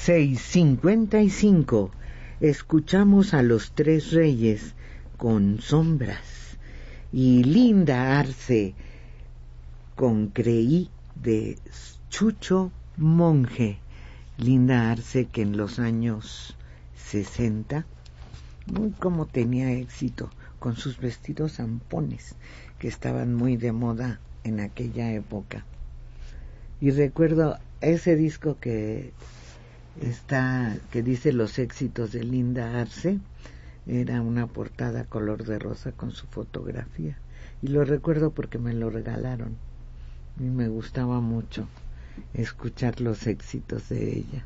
6:55. Escuchamos a Los Tres Reyes con Sombras y Linda Arce con Creí de Chucho Monje. Linda Arce, que en los años 60, como tenía éxito con sus vestidos zampones, que estaban muy de moda en aquella época. Y recuerdo ese disco que dice Los éxitos de Linda Arce, era una portada color de rosa con su fotografía, y lo recuerdo porque me lo regalaron y me gustaba mucho escuchar los éxitos de ella.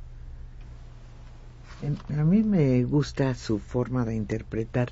A mí me gusta su forma de interpretar.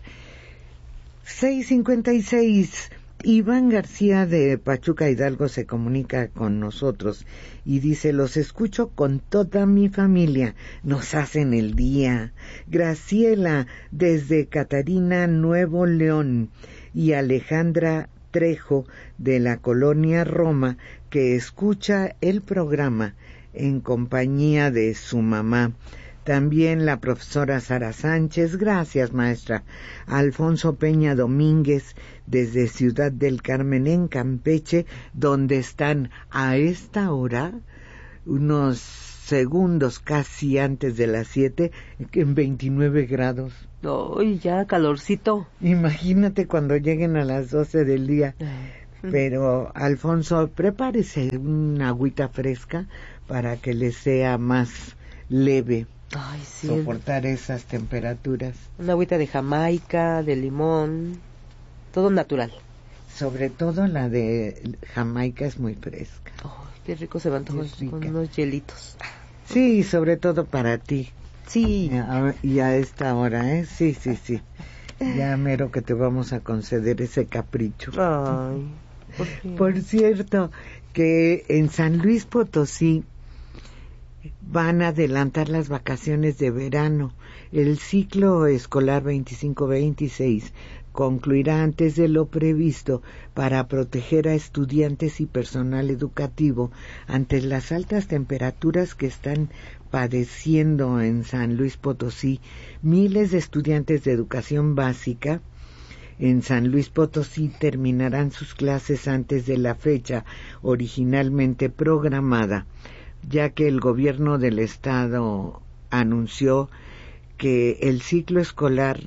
6:56. Iván García de Pachuca Hidalgo se comunica con nosotros y dice: los escucho con toda mi familia, nos hacen el día. Graciela desde Catarina, Nuevo León, y Alejandra Trejo de la colonia Roma, que escucha el programa en compañía de su mamá. También la profesora Sara Sánchez, gracias maestra. Alfonso Peña Domínguez desde Ciudad del Carmen en Campeche, donde están a esta hora, unos segundos casi antes de las 7, en 29 grados. ¡Ay, ya, calorcito! Imagínate cuando lleguen a las 12 del día. Pero Alfonso, prepárese una agüita fresca para que le sea más leve. Ay, sí, soportar esas temperaturas. Una agüita de Jamaica, de limón, todo natural. Sobre todo la de Jamaica es muy fresca. Oh, qué rico se va a antojar con unos hielitos. Sí, sobre todo para ti. Sí. Y a esta hora, ¿eh? Sí. Ya mero que te vamos a conceder ese capricho. Ay, ¿por qué? Por cierto, que en San Luis Potosí van a adelantar las vacaciones de verano. El ciclo escolar 25-26 concluirá antes de lo previsto para proteger a estudiantes y personal educativo ante las altas temperaturas que están padeciendo en San Luis Potosí. Miles de estudiantes de educación básica en San Luis Potosí terminarán sus clases antes de la fecha originalmente programada, ya que el gobierno del estado anunció que el ciclo escolar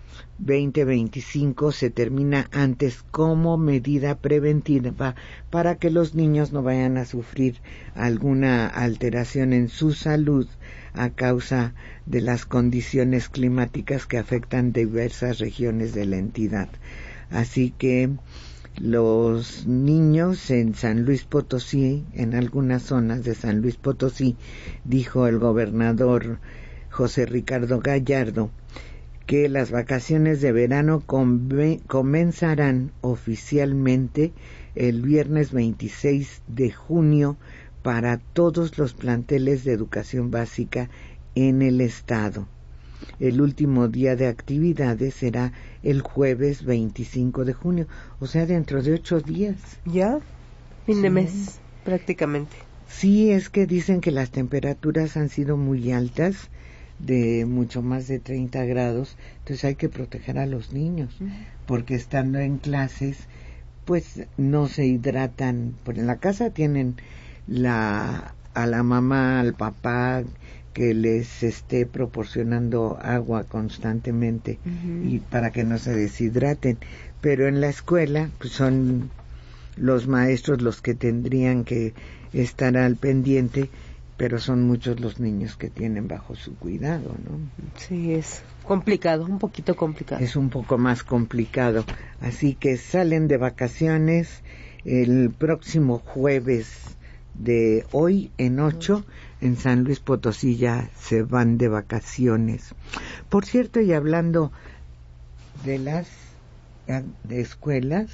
2025 se termina antes como medida preventiva para que los niños no vayan a sufrir alguna alteración en su salud a causa de las condiciones climáticas que afectan diversas regiones de la entidad. Así que los niños en San Luis Potosí, en algunas zonas de San Luis Potosí, dijo el gobernador José Ricardo Gallardo, que las vacaciones de verano comenzarán oficialmente el viernes 26 de junio para todos los planteles de educación básica en el estado. El último día de actividades será el jueves 25 de junio, o sea, dentro de 8 días. ¿Ya? Fin de mes, prácticamente. Sí, es que dicen que las temperaturas han sido muy altas, de mucho más de 30 grados, entonces hay que proteger a los niños, porque estando en clases, pues no se hidratan. Por en la casa tienen a la mamá, al papá, que les esté proporcionando agua constantemente y para que no se deshidraten, pero en la escuela pues son los maestros los que tendrían que estar al pendiente, pero son muchos los niños que tienen bajo su cuidado, ¿no? Sí, es complicado, un poquito complicado. Es un poco más complicado, así que salen de vacaciones el próximo jueves de hoy en 8, en San Luis Potosí ya se van de vacaciones. Por cierto, y hablando de las de escuelas,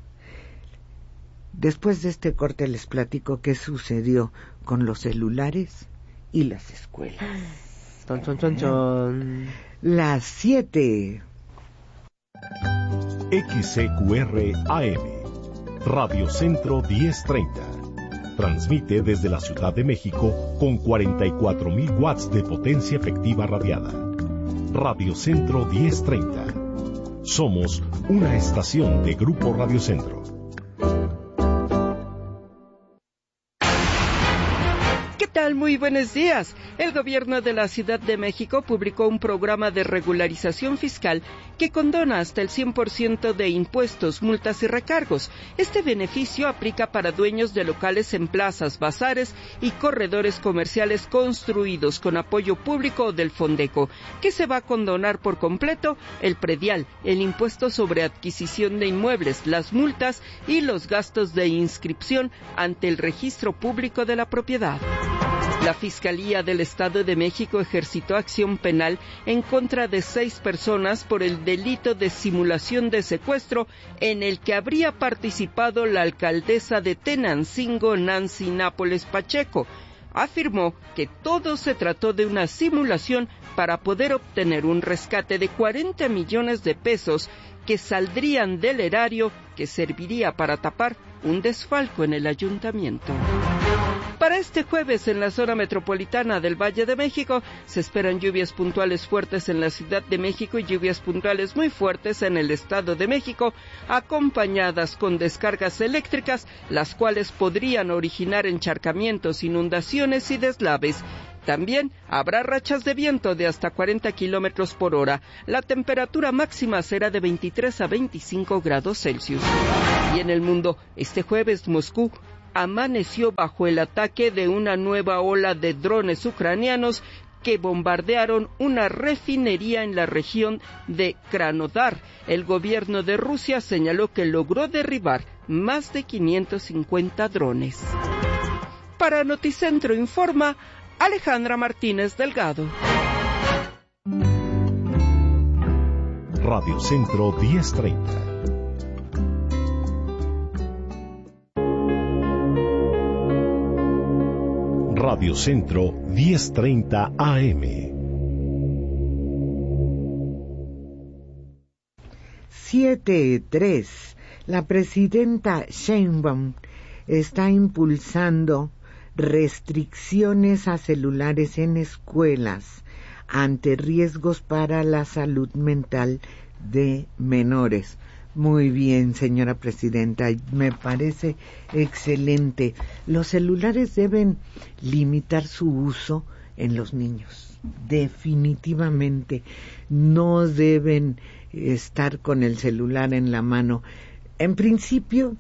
después de este corte les platico qué sucedió con los celulares y las escuelas. Chon. Las 7. XCQR AM, Radio Centro 1030. Transmite desde la Ciudad de México con 44,000 watts de potencia efectiva radiada. Radio Centro 1030. Somos una estación de Grupo Radio Centro. ¿Qué tal? Muy buenos días. El gobierno de la Ciudad de México publicó un programa de regularización fiscal que condona hasta el 100% de impuestos, multas y recargos. Este beneficio aplica para dueños de locales en plazas, bazares y corredores comerciales construidos con apoyo público del Fondeco, que se va a condonar por completo el predial, el impuesto sobre adquisición de inmuebles, las multas y los gastos de inscripción ante el registro público de la propiedad. La Fiscalía del Estado de México ejercitó acción penal en contra de 6 personas por el delito de simulación de secuestro en el que habría participado la alcaldesa de Tenancingo, Nancy Nápoles Pacheco. Afirmó que todo se trató de una simulación para poder obtener un rescate de 40 millones de pesos que saldrían del erario que serviría para tapar un desfalco en el ayuntamiento. Para este jueves en la zona metropolitana del Valle de México se esperan lluvias puntuales fuertes en la Ciudad de México y lluvias puntuales muy fuertes en el Estado de México, acompañadas con descargas eléctricas, las cuales podrían originar encharcamientos, inundaciones y deslaves. También habrá rachas de viento de hasta 40 kilómetros por hora. La temperatura máxima será de 23 a 25 grados Celsius. Y en el mundo, este jueves Moscú amaneció bajo el ataque de una nueva ola de drones ucranianos que bombardearon una refinería en la región de Krasnodar. El gobierno de Rusia señaló que logró derribar más de 550 drones. Para Noticentro informa Alejandra Martínez Delgado. Radio Centro 1030. Radio Centro 1030 AM. 7:03. La presidenta Sheinbaum está impulsando restricciones a celulares en escuelas ante riesgos para la salud mental de menores. Muy bien, señora presidenta, me parece excelente. Los celulares deben limitar su uso en los niños. Definitivamente no deben estar con el celular en la mano. En principio,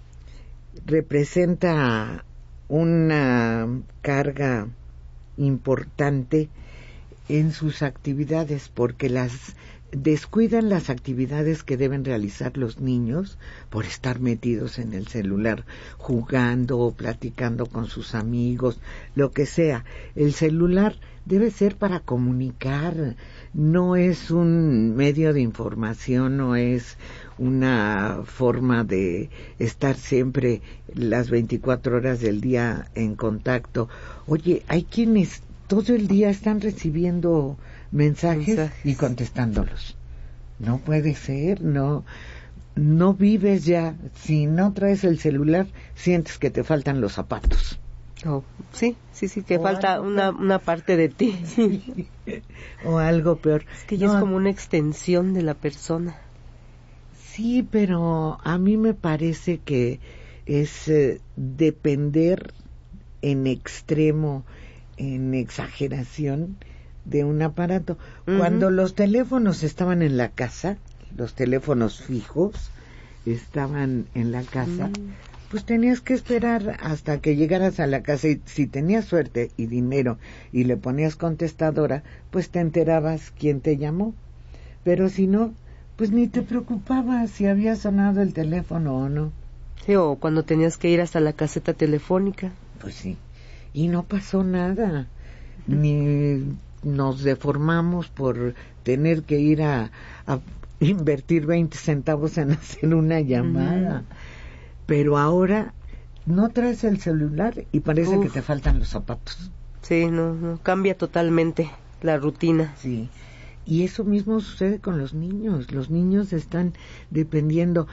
representa una carga importante en sus actividades porque descuidan las actividades que deben realizar los niños por estar metidos en el celular, jugando o platicando con sus amigos, lo que sea. El celular debe ser para comunicar, no es un medio de información, no es una forma de estar siempre las 24 horas del día en contacto. Oye, hay quienes todo el día están recibiendo mensajes y contestándolos. No puede ser, no vives ya. Si no traes el celular, sientes que te faltan los zapatos. Oh, sí, que falta una parte de ti. Sí. O algo peor. Es que ya es como una extensión de la persona. Sí, pero a mí me parece que es depender en extremo, en exageración de un aparato. Uh-huh. Cuando los teléfonos estaban en la casa, los teléfonos fijos estaban en la casa, pues tenías que esperar hasta que llegaras a la casa y si tenías suerte y dinero y le ponías contestadora, pues te enterabas quién te llamó. Pero si no, pues ni te preocupabas si había sonado el teléfono o no. Sí, o cuando tenías que ir hasta la caseta telefónica. Pues sí, y no pasó nada, ni nos deformamos por tener que ir a invertir 20 centavos en hacer una llamada. Pero ahora no traes el celular y parece que te faltan los zapatos. Sí, no, cambia totalmente la rutina. Sí, y eso mismo sucede con los niños. Los niños están dependiendo.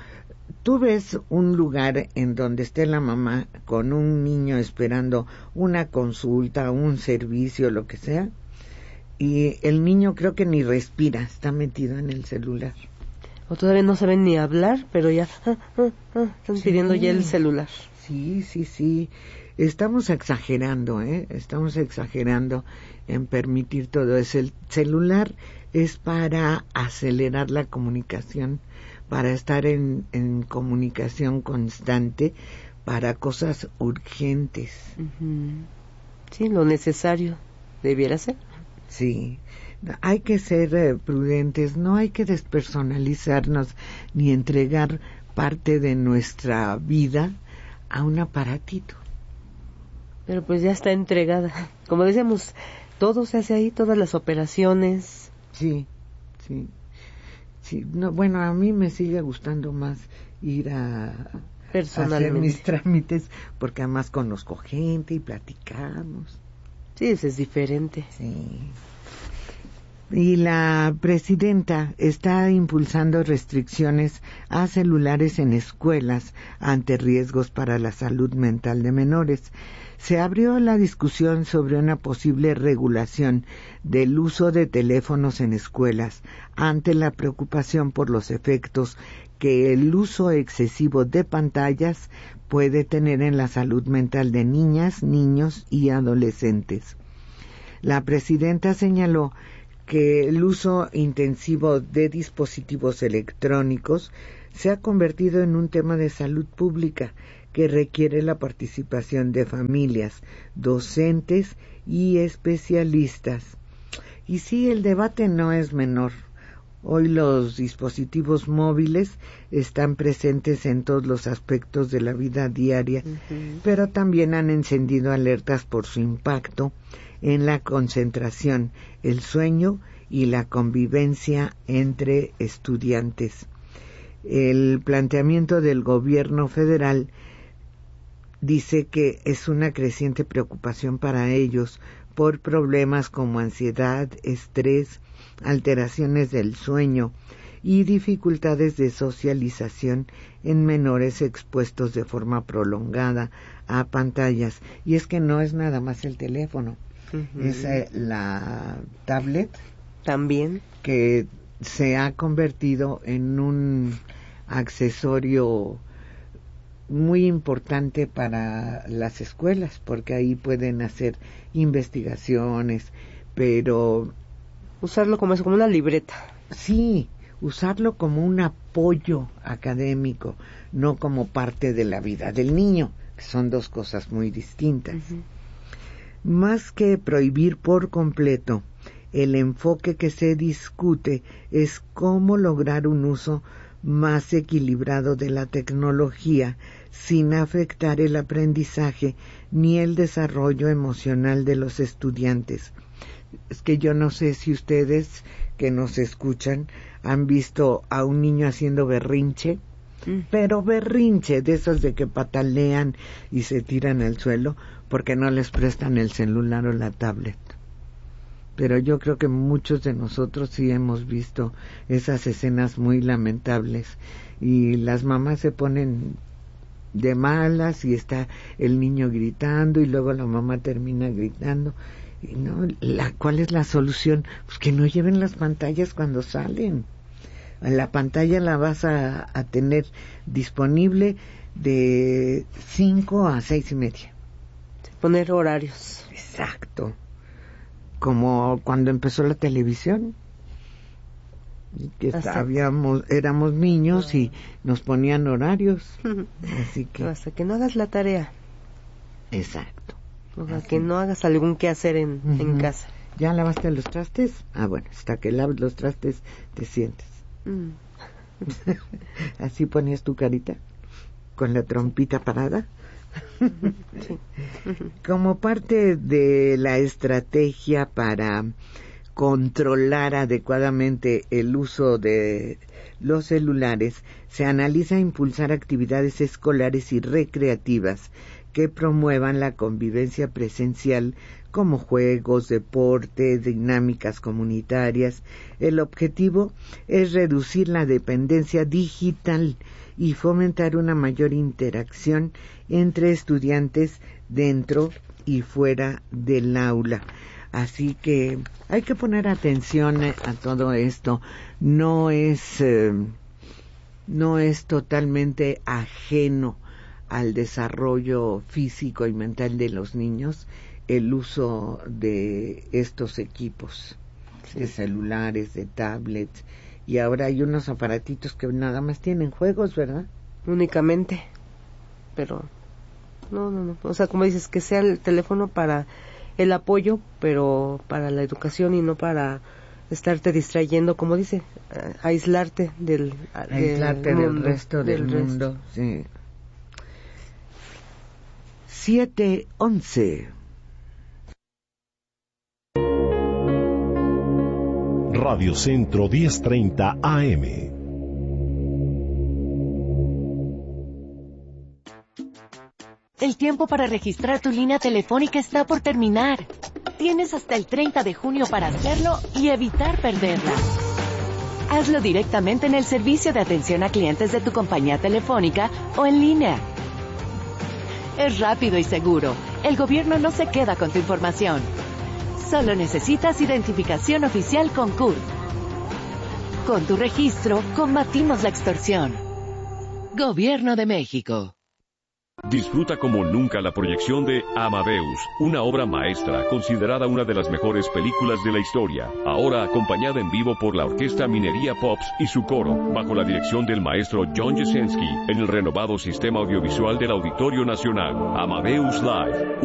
tú ves un lugar en donde esté la mamá con un niño esperando una consulta, un servicio, lo que sea, y el niño creo que ni respira, está metido en el celular. O todavía no saben ni hablar, pero ya están pidiendo ya el celular. Sí. Estamos exagerando, Estamos exagerando en permitir todo eso. El celular es para acelerar la comunicación, para estar en comunicación constante, para cosas urgentes. Sí, lo necesario debiera ser. Sí, hay que ser prudentes, no hay que despersonalizarnos ni entregar parte de nuestra vida a un aparatito. Pero pues ya está entregada. Como decíamos, todo se hace ahí, todas las operaciones. Sí. No, bueno, a mí me sigue gustando más ir a hacer mis trámites, porque además conozco gente y platicamos. Sí, eso es diferente. Sí. Y la presidenta está impulsando restricciones a celulares en escuelas ante riesgos para la salud mental de menores. Se abrió la discusión sobre una posible regulación del uso de teléfonos en escuelas ante la preocupación por los efectos que el uso excesivo de pantallas puede tener en la salud mental de niñas, niños y adolescentes. La presidenta señaló que el uso intensivo de dispositivos electrónicos se ha convertido en un tema de salud pública que requiere la participación de familias, docentes y especialistas. Y sí, el debate no es menor. Hoy los dispositivos móviles están presentes en todos los aspectos de la vida diaria, pero también han encendido alertas por su impacto en la concentración, el sueño y la convivencia entre estudiantes. El planteamiento del gobierno federal dice que es una creciente preocupación para ellos por problemas como ansiedad, estrés, alteraciones del sueño y dificultades de socialización en menores expuestos de forma prolongada a pantallas. Y es que no es nada más el teléfono, es la tablet también, que se ha convertido en un accesorio muy importante para las escuelas, porque ahí pueden hacer investigaciones, pero usarlo como una libreta. Sí, usarlo como un apoyo académico, no como parte de la vida del niño, que son dos cosas muy distintas. Más que prohibir por completo, el enfoque que se discute es cómo lograr un uso más equilibrado de la tecnología sin afectar el aprendizaje ni el desarrollo emocional de los estudiantes. Es que yo no sé si ustedes que nos escuchan han visto a un niño haciendo berrinche, pero berrinche de esos de que patalean y se tiran al suelo porque no les prestan el celular o la tablet. Pero yo creo que muchos de nosotros sí hemos visto esas escenas muy lamentables y las mamás se ponen de malas y está el niño gritando y luego la mamá termina gritando. Y no, ¿cuál es la solución? Pues que no lleven las pantallas cuando salen. La pantalla la vas a tener disponible de 5 a 6:30. Poner horarios. Exacto. Como cuando empezó la televisión, que éramos niños y nos ponían horarios. Así que hasta que no hagas la tarea. Exacto. O sea, que no hagas algún quehacer en casa. ¿Ya lavaste los trastes? Ah, bueno, hasta que laves los trastes te sientes. Así ponías tu carita, con la trompita parada. Sí. Como parte de la estrategia para controlar adecuadamente el uso de los celulares, se analiza impulsar actividades escolares y recreativas que promuevan la convivencia presencial como juegos, deportes, dinámicas comunitarias. El objetivo es reducir la dependencia digital y fomentar una mayor interacción entre estudiantes dentro y fuera del aula. Así que hay que poner atención a todo esto. No es totalmente ajeno al desarrollo físico y mental de los niños el uso de estos equipos, de celulares, de tablets, y ahora hay unos aparatitos que nada más tienen juegos, ¿verdad? Únicamente, pero no, o sea, como dices, que sea el teléfono para el apoyo, pero para la educación y no para estarte distrayendo, como dice, aislarte del resto del mundo. Sí. 7:11. Radio Centro 1030 AM. El tiempo para registrar tu línea telefónica está por terminar. Tienes hasta el 30 de junio para hacerlo y evitar perderla. Hazlo directamente en el servicio de atención a clientes de tu compañía telefónica o en línea. Es rápido y seguro. El gobierno no se queda con tu información. Solo necesitas identificación oficial con CURP. Con tu registro, combatimos la extorsión. Gobierno de México. Disfruta como nunca la proyección de Amadeus, una obra maestra considerada una de las mejores películas de la historia, ahora acompañada en vivo por la Orquesta Minería Pops y su coro, bajo la dirección del maestro John Jasenski, en el renovado sistema audiovisual del Auditorio Nacional. Amadeus Live.